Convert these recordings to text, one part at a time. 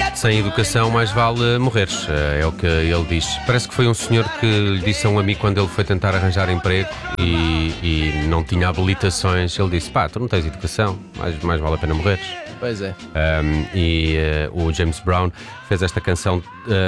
Sem educação mais vale morreres, é o que ele diz. Parece que foi um senhor que lhe disse a um amigo quando ele foi tentar arranjar emprego e não tinha habilitações. Ele disse, pá, tu não tens educação, mais vale a pena morreres. Pois é. O James Brown fez esta canção.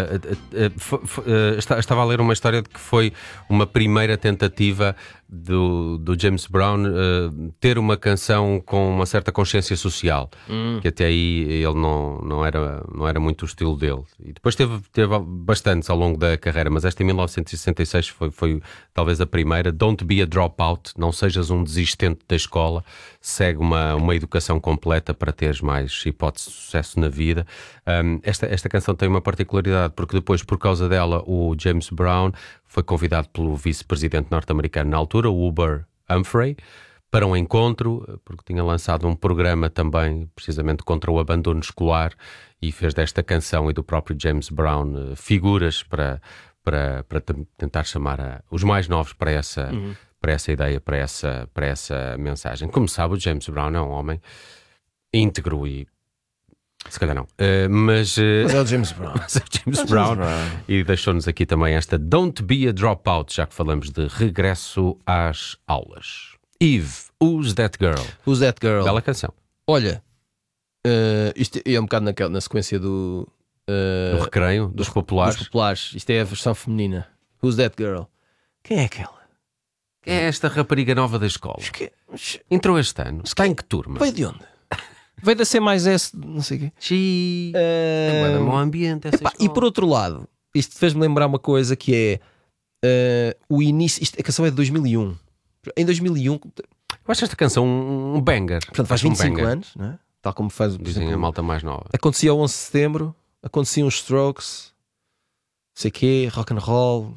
Estava a ler uma história de que foi uma primeira tentativa do James Brown ter uma canção com uma certa consciência social, que até aí ele não era muito o estilo dele. E depois teve bastantes ao longo da carreira, mas esta em 1966 foi talvez a primeira. Don't be a dropout, não sejas um desistente da escola, segue uma educação completa para teres mais hipótese de sucesso na vida. Esta canção tem uma particularidade, porque depois, por causa dela, o James Brown foi convidado pelo vice-presidente norte-americano na altura, o Hubert Humphrey, para um encontro, porque tinha lançado um programa também, precisamente contra o abandono escolar, e fez desta canção e do próprio James Brown figuras para tentar chamar os mais novos para essa ideia, para essa mensagem. Como sabe, o James Brown é um homem íntegro e se calhar não, mas é o James Brown. Mas é o James Brown. E deixou-nos aqui também esta Don't Be a Dropout, já que falamos de regresso às aulas. Eve, Who's That Girl? Who's That Girl? Bela canção. Olha, isto é um bocado na sequência do recreio, dos populares. Dos populares. Isto é a versão feminina. Who's That Girl? Quem é aquela? Quem é esta rapariga nova da escola? Entrou este ano. Está em que turma? Veio de onde? Veio da C+S, não sei o quê. É um bom ambiente essa escola. E por outro lado, isto fez-me lembrar uma coisa que é o início. A canção é de 2001. Em 2001. Eu acho esta canção um banger. Portanto, faz 25 anos, não é? Tal como faz. Dizem a malta mais nova. Acontecia o 11 de setembro, aconteciam os Strokes, não sei o quê, rock and roll.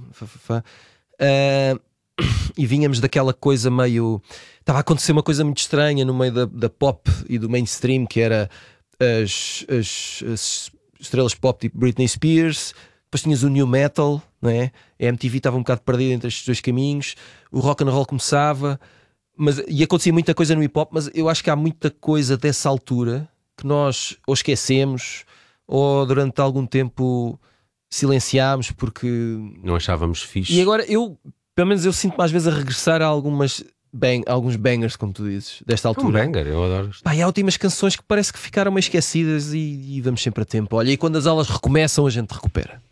E vínhamos daquela coisa meio. Estava a acontecer uma coisa muito estranha no meio da pop e do mainstream, que era as estrelas pop tipo Britney Spears. Depois tinhas o new metal, não é? A MTV estava um bocado perdida entre estes dois caminhos. O rock and roll começava, e acontecia muita coisa no hip hop. Mas eu acho que há muita coisa dessa altura que nós ou esquecemos ou durante algum tempo silenciámos porque não achávamos fixe. E agora pelo menos eu sinto-me às vezes a regressar a alguns bangers, como tu dizes, desta altura. Um banger, eu adoro isto. Pá, e há últimas canções que parece que ficaram meio esquecidas e vamos sempre a tempo. Olha, e quando as aulas recomeçam, a gente recupera.